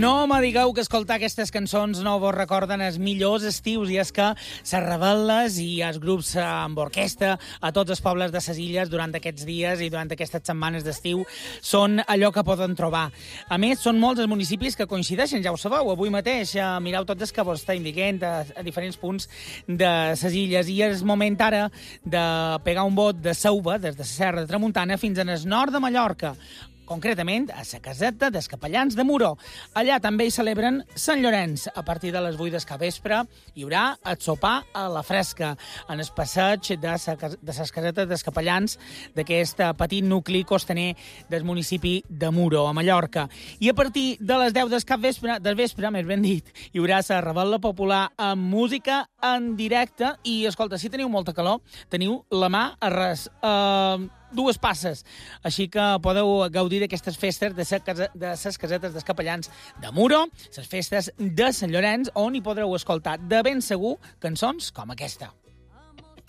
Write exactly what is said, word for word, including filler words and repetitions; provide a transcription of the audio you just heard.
No me digueu que escoltar aquestes cançons no vos recorden els millors estius, i és que se rebel·les i els grups amb orquestra a tots els pobles de ses illes durant aquests dies i durant aquestes setmanes d'estiu són allò que poden trobar. A més, són molts els municipis que coincideixen, ja ho sabeu. Avui mateix eh, mireu tots els que vos està indiquent a, a diferents punts de ses illes, i és moment ara de pegar un bot de Sauva, des de la Serra de Tramuntana fins en el nord de Mallorca, concretament a la caseta dels Capellans de Muro. Allà també hi celebren Sant Llorenç. A partir de les vuit del capvespre hi haurà el sopar a la fresca en el passeig de les casetes dels Capellans d'aquest petit nucli costaner del municipi de Muro, a Mallorca. I a partir de les deu del capvespre, del vespre, més ben dit, hi haurà la rebel·la popular amb música en directe. I, escolta, si teniu molta calor, teniu la mà a res. Uh, dues passes. Així que podeu gaudir d'aquestes festes de les casetes dels Capellans de Muro, les festes de Sant Llorenç, on hi podreu escoltar de ben segur cançons com aquesta.